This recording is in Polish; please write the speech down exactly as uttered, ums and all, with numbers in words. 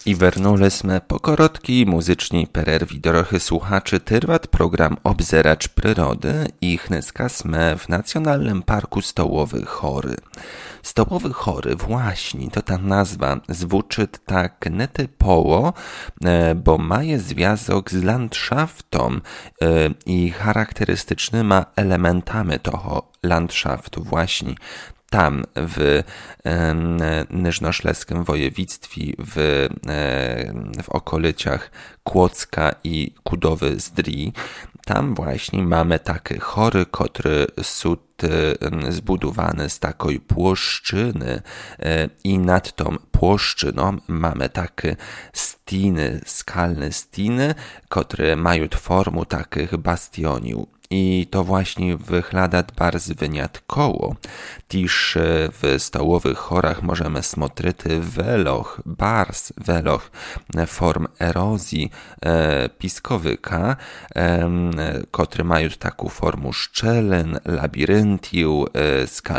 I вернули jsme po korotkій muzycznej перерві, дорогих słuchaczy, trvat program Obzeracz Przyrody i dneska jsme w Nacjonalnym Parku Stołowych Hory. Stołowych Hory, właśnie, to ta nazwa zvuczy tak nietypowo, bo ma je związek z landschaftom i charakterystycznymi elementami toho landschaftu właśnie. Tam w e, Nyżnoszleskim województwie, w, e, w okolicach Kłodzka i Kudowy-Zdrój, tam właśnie mamy takie hory, które są zbudowane z takiej płoszczyny e, i nad tą płoszczyną mamy takie stiny, skalne stiny, które mają formę takich bastioniów. I to właśnie wygląda bardzo wyjątkowo. Też w Stołowych Horach możemy smotrzyć weloch, bars weloch form erozji e, piskowyka, e, które mają taką formę szczelin, labiryntiów, e,